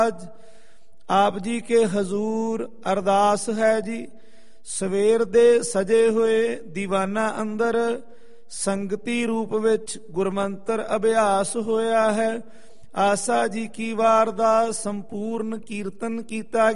ਆਪ ਜੀ ਕੇ ਹਜ਼ੂਰ ਅਰਦਾਸ ਹੈ ਜੀ। ਸਵੇਰ ਦੇ ਸਜੇ ਹੋਏ ਦੀਵਾਨਾਂ ਅੰਦਰ ਸੰਗਤੀ ਰੂਪ ਵਿੱਚ ਗੁਰਮੰਤਰ ਅਭਿਆਸ ਹੋਇਆ ਹੈ। ਆਸਾ ਜੀ ਕੀ ਵਾਰ ਦਾ ਸੰਪੂਰਨ ਕੀਰਤਨ ਕੀਤਾ